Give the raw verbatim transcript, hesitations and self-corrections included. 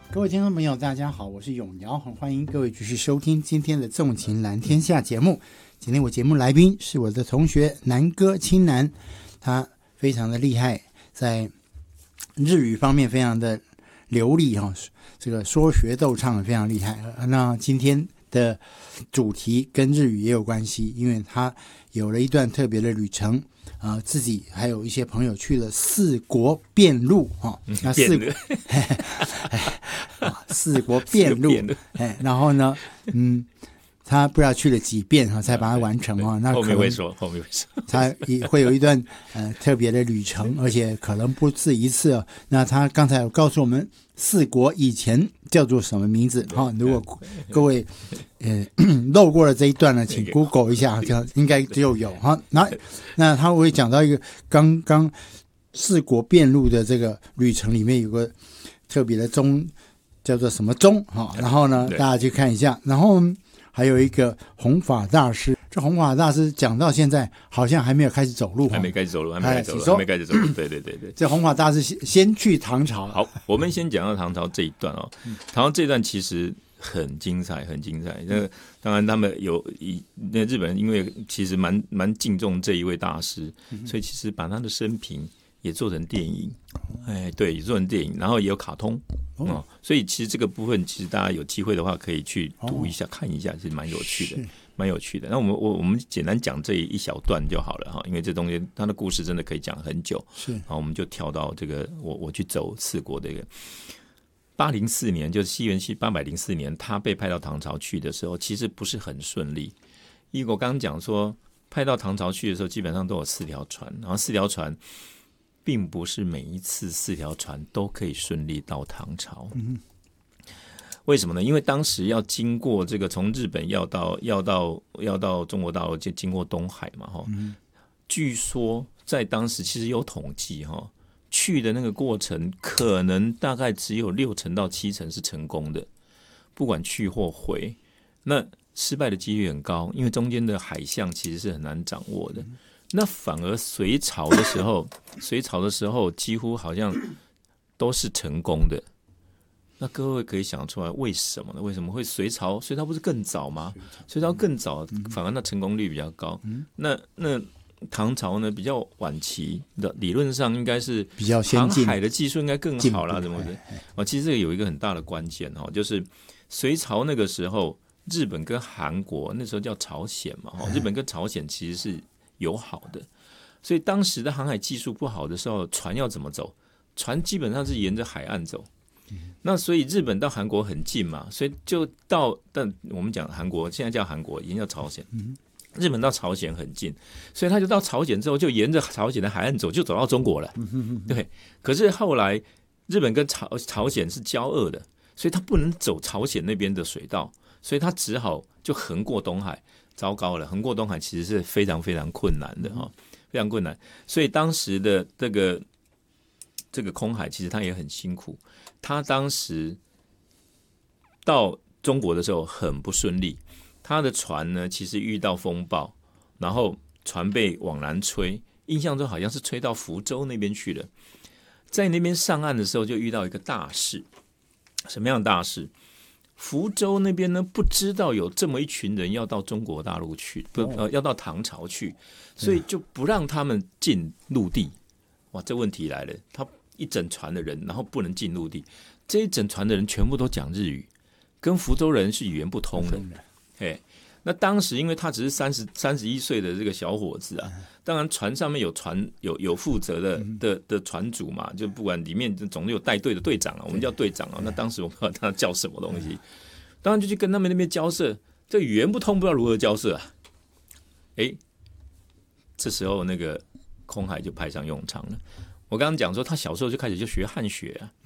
各位听众朋友大家好，我是永尧，很欢迎各位继续收听今天的纵情蓝天下节目。今天我节目来宾是我的同学南哥青南，他非常的厉害，在日语方面非常的流利、哦、这个说学逗唱非常厉害。那今天的主题跟日语也有关系，因为他有了一段特别的旅程，呃、自己还有一些朋友去了四国遍路、哦、那四国四国遍路，然后呢嗯他不知道去了几遍、哦、才把它完成、哦、那后面会说后面会说他会有一段呃特别的旅程，而且可能不止一次、哦、那他刚才有告诉我们四国以前叫做什么名字、哦、如果各位呃漏过了这一段呢，请 Google 一下，应该就有哈。那那他会讲到一个刚刚四国遍路的这个旅程里面有个特别的钟，叫做什么钟哈？然后呢，大家去看一下。然后还有一个弘法大师，这弘法大师讲到现在好像还没有开始走路， 还没开始走路，还没开始走路，还没开始走路。对对对对， 这弘法大师先去唐朝。 好，我们先讲到唐朝这一段哦。唐朝这一段其实很精彩，很精彩。那当然，他们有以那日本人因为其实蛮蛮敬重这一位大师，所以其实把他的生平也做成电影。哎，对，也做成电影，然后也有卡通。哦，所以其实这个部分，其实大家有机会的话，可以去读一下、哦、看一下，其实蛮有趣的，蛮有趣的。那我们我我们简单讲这一小段就好了哈，因为这东西它的故事真的可以讲很久。是，然后我们就跳到这个我我去走四国的一个八零四年，就是西元八百零四年，他被派到唐朝去的时候，其实不是很顺利。因为我刚刚讲说，派到唐朝去的时候，基本上都有四条船，然后四条船。并不是每一次四条船都可以顺利到唐朝，嗯、为什么呢？因为当时要经过这个从日本要到要到要到中国大陆，就经过东海嘛，哈、嗯。据说在当时其实有统计，哈，去的那个过程可能大概只有六成到七成是成功的，不管去或回，那失败的几率很高，因为中间的海象其实是很难掌握的。嗯，那反而隋朝的时候，隋朝的时候几乎好像都是成功的。那各位可以想出来为什么呢？为什么会隋朝？隋朝不是更早吗？隋朝更早，反而那成功率比较高。那那唐朝呢，比较晚期的，理论上应该是比较先进， 航海的技术应该更好啦，怎么的？哦，其实这个有一个很大的关键哦，就是隋朝那个时候，日本跟韩国那时候叫朝鲜嘛，日本跟朝鲜其实是友好的，所以当时的航海技术不好的时候，船要怎么走？船基本上是沿着海岸走。那所以日本到韩国很近嘛，所以就到，但我们讲韩国现在叫韩国，以前叫朝鲜。日本到朝鲜很近，所以他就到朝鲜之后，就沿着朝鲜的海岸走，就走到中国了。对，可是后来日本跟朝朝鲜是交恶的，所以他不能走朝鲜那边的水道，所以他只好就横过东海。糟糕了，横过东海其实是非常非常困难的哈，非常困难。所以当时的这个这个空海其实他也很辛苦，他当时到中国的时候很不顺利，他的船呢其实遇到风暴，然后船被往南吹，印象中好像是吹到福州那边去了。在那边上岸的时候就遇到一个大事，什么样的大事？福州那边呢，不知道有这么一群人要到中国大陆去，不、呃、要到唐朝去，所以就不让他们进陆地。哇，这问题来了，他一整船的人，然后不能进陆地，这一整船的人全部都讲日语，跟福州人是语言不通的。嘿，那当时因为他只是三十三十一岁的这个小伙子啊，当然船上面有船有有负责的的的船主嘛，就不管里面总有带队的队长啊，我们叫队长啊。那当时我不知道他叫什么东西，当然就去跟他们那边交涉，这语言不通，不知道如何交涉啊。哎，这时候那个空海就派上用场了。我刚刚讲说，他小时候就开始就学汉学啊，